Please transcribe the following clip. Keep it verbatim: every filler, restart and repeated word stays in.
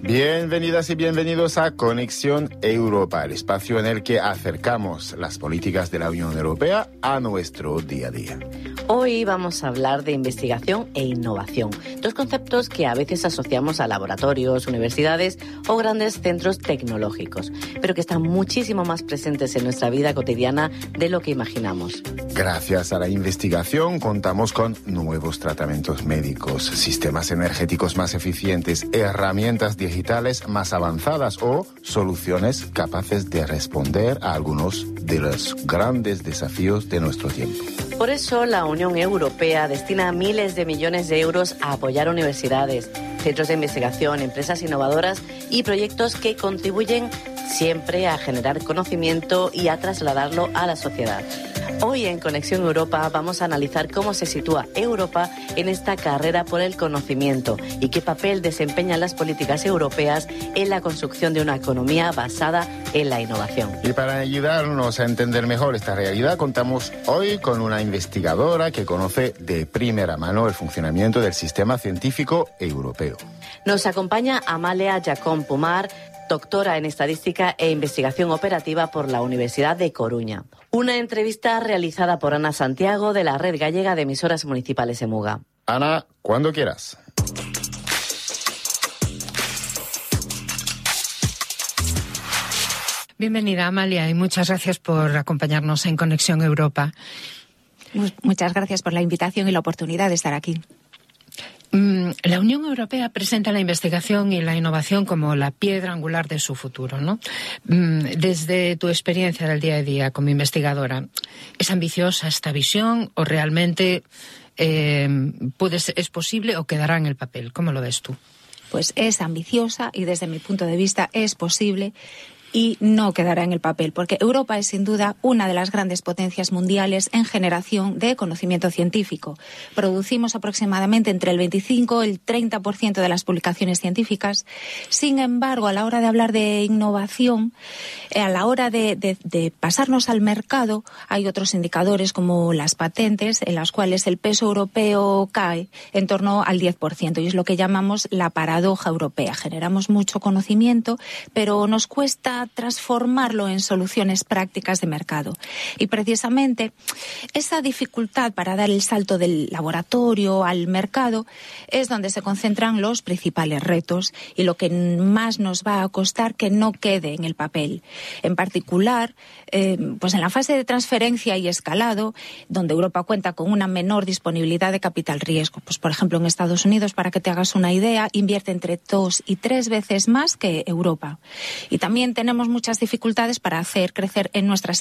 Bienvenidas y bienvenidos a Conexión Europa, el espacio en el que acercamos las políticas de la Unión Europea a nuestro día a día. Hoy vamos a hablar de investigación e innovación, dos conceptos que a veces asociamos a laboratorios, universidades o grandes centros tecnológicos, pero que están muchísimo más presentes en nuestra vida cotidiana de lo que imaginamos. Gracias a la investigación contamos con nuevos tratamientos médicos, sistemas energéticos más eficientes, herramientas digitales más avanzadas o soluciones capaces de responder a algunos de los grandes desafíos de nuestro tiempo. Por eso la Unión Europea destina miles de millones de euros a apoyar universidades, centros de investigación, empresas innovadoras y proyectos que contribuyen siempre a generar conocimiento y a trasladarlo a la sociedad. Hoy en Conexión Europa vamos a analizar cómo se sitúa Europa en esta carrera por el conocimiento y qué papel desempeñan las políticas europeas en la construcción de una economía basada en la innovación. Y para ayudarnos a entender mejor esta realidad, contamos hoy con una investigadora que conoce de primera mano el funcionamiento del sistema científico europeo. Nos acompaña Amalia Jacón Pomar, doctora en Estadística e Investigación Operativa por la Universidad de Coruña. Una entrevista realizada por Ana Santiago de la Red Gallega de Emisoras Municipales EMUGA. Ana, cuando quieras. Bienvenida, Amalia, y muchas gracias por acompañarnos en Conexión Europa. Muchas gracias por la invitación y la oportunidad de estar aquí. La Unión Europea presenta la investigación y la innovación como la piedra angular de su futuro, ¿no? Desde tu experiencia del día a día como investigadora, ¿es ambiciosa esta visión o realmente eh, puede ser, es posible o quedará en el papel? ¿Cómo lo ves tú? Pues es ambiciosa y desde mi punto de vista es posible y no quedará en el papel, porque Europa es sin duda una de las grandes potencias mundiales en generación de conocimiento científico. Producimos aproximadamente entre el veinticinco y el treinta por ciento de las publicaciones científicas. Sin embargo, a la hora de hablar de innovación, a la hora de, de, de pasarnos al mercado, hay otros indicadores como las patentes, en las cuales el peso europeo cae en torno al diez por ciento, y es lo que llamamos la paradoja europea. Generamos mucho conocimiento, pero nos cuesta transformarlo en soluciones prácticas de mercado. Y precisamente esa dificultad para dar el salto del laboratorio al mercado es donde se concentran los principales retos y lo que más nos va a costar que no quede en el papel. En particular, eh, pues en la fase de transferencia y escalado, donde Europa cuenta con una menor disponibilidad de capital riesgo. Pues por ejemplo, en Estados Unidos, para que te hagas una idea, invierte entre dos y tres veces más que Europa. Y también tenemos Tenemos muchas dificultades para hacer crecer en nuestras